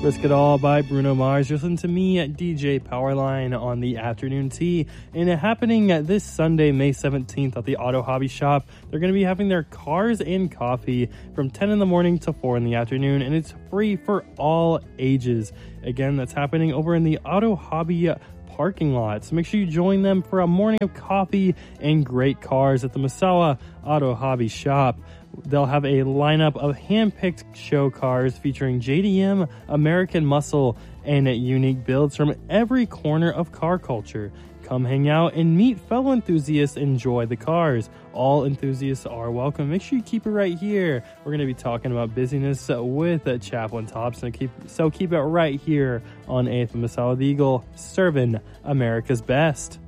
Risk It All by Bruno Mars. Listen to me at DJ Powerline on the afternoon tea. And happening this Sunday, May 17th at the Auto Hobby Shop. They're going to be having their cars and coffee from 10 in the morning to 4 in the afternoon. And it's free for all ages. Again, that's happening over in the Auto Hobby parking lot. So make sure you join them for a morning of coffee and great cars at the Masawa Auto Hobby Shop. They'll have a lineup of hand-picked show cars featuring JDM, American Muscle, and unique builds from every corner of car culture. Come hang out and meet fellow enthusiasts and enjoy the cars. All enthusiasts are welcome. Make sure you keep it right here. We're going to be talking about busyness with Chaplain Thompson. So keep it right here on 8th and Masawa the Eagle, serving America's best.